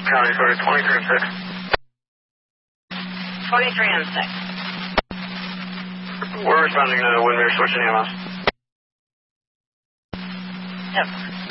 County, sorry, 23 and 6. 23 and 6. We're responding to Windmere switching EMS. Yep.